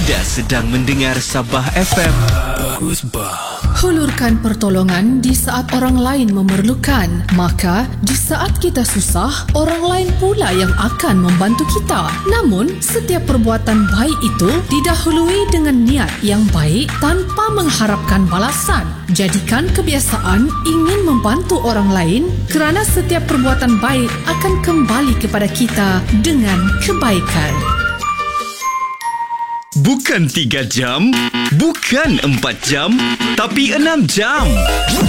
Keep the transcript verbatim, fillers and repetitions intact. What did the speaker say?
Anda sedang mendengar Sabah F M. Bagus bah. Hulurkan pertolongan di saat orang lain memerlukan. Maka, di saat kita susah, orang lain pula yang akan membantu kita. Namun, setiap perbuatan baik itu didahului dengan niat yang baik tanpa mengharapkan balasan. Jadikan kebiasaan ingin membantu orang lain kerana setiap perbuatan baik akan kembali kepada kita dengan kebaikan. Bukan tiga jam, bukan empat jam, tapi enam jam.